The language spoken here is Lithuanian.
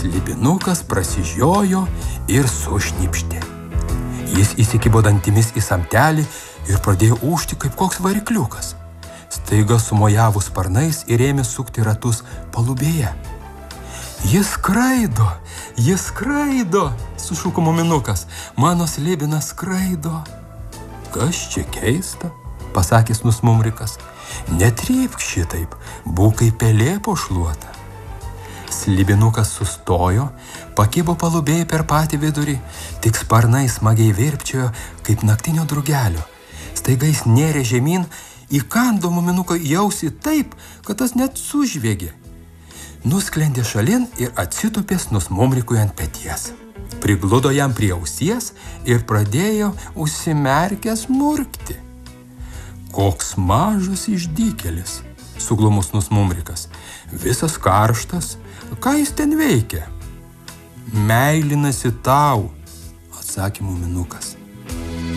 Slibinukas prasižiojo ir sušnipštė. Jis įsikibo dantimis į samtelį ir pradėjo ūžti kaip koks varikliukas. Staiga sumojavo sparnais ir ėmė sukti ratus palubėje. Jis skraido, sušuko muminukas. Mano slibinas skraido. Kas čia keista, pasakė Snusmumrikas. Netrypk šitaip, būk kaip pelė po šluota. Slibinukas sustojo, pakibo palubėje per patį vidurį, tik sparnai smagiai virpčiojo kaip naktinio drugelio. Staiga jis nėrė žemyn, įkando muminuką į ausį taip, kad tas net sužviegė. Nusklendė šalin ir atsitupė Snusmumrikui ant peties. Prigludo jam prie ausies ir pradėjo užsimerkęs murkti. Koks mažas išdykėlis, suglumus Snusmumrikas. Visas karštas, ką jis ten veikia? Meilinasi tau, atsakė muminukas.